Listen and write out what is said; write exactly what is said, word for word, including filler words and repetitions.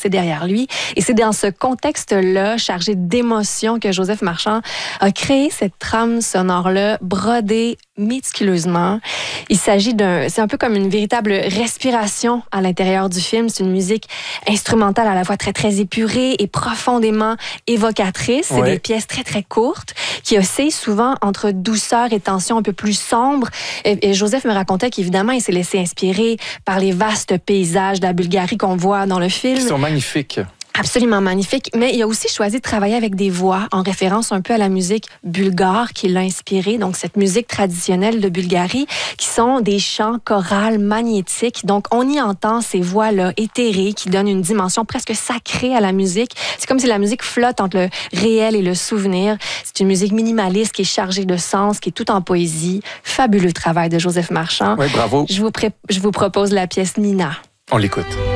laissé derrière lui. Et c'est dans ce contexte-là, chargé d'émotions, que Joseph Marchand a créé cette trame sonore-là, brodée méticuleusement. Il s'agit d'un... C'est un peu comme une véritable respiration à l'intérieur du film. C'est une musique instrumentale à la fois très, très épurée et profondément évocatrice. C'est ouais. des pièces très, très courtes qui oscillent souvent entre douceur et tension un peu plus sombre. Et, et Joseph me racontait qu'évidemment, il s'est laissé inspirer par les vastes paysages de la Bulgarie qu'on voit dans le film. Ils sont magnifiques. Absolument magnifique, mais il a aussi choisi de travailler avec des voix en référence un peu à la musique bulgare qui l'a inspiré, donc cette musique traditionnelle de Bulgarie, qui sont des chants chorales magnétiques. Donc, on y entend ces voix-là éthérées qui donnent une dimension presque sacrée à la musique. C'est comme si la musique flotte entre le réel et le souvenir. C'est une musique minimaliste qui est chargée de sens, qui est tout en poésie. Fabuleux travail de Joseph Marchand. Oui, bravo. Je vous, pré- je vous propose la pièce Nina. On l'écoute.